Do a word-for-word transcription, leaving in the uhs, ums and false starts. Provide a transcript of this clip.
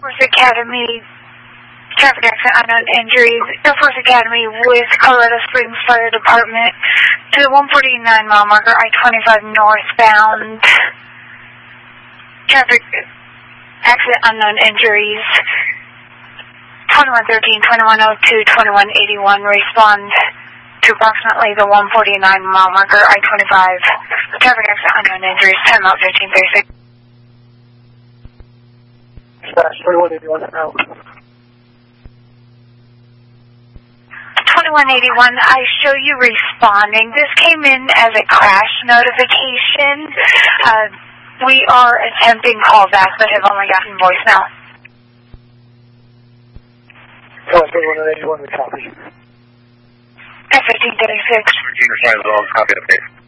Force Academy, traffic accident, unknown injuries. Air Force Academy with Colorado Springs Fire Department to the one forty-nine mile marker, I twenty-five northbound. Traffic accident, unknown injuries. twenty-one thirteen, twenty-one oh two, twenty-one eighty-one. Respond to approximately the one forty-nine mile marker, I twenty-five. Traffic accident, unknown injuries. Time out fifteen thirty-six. Dispatch twenty-one eighty-one now. twenty-one eighty-one, I show you responding. This came in as a crash notification. Uh, we are attempting callback, but have only gotten voicemail. twenty-one eighty-one, we copy. At fifteen thirty-six. Junior sign is all copy update.